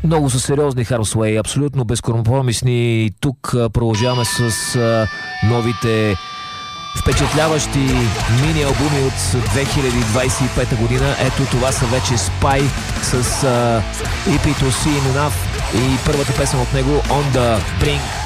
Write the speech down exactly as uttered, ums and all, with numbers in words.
Много са сериозни Harsway, абсолютно безкомпромисни. Тук продължаваме с а, новите впечатляващи мини-албуми от две хиляди двадесет и пета година. Ето това са вече Spy с а, и пи To See Enough и първата песен от него On The Brink.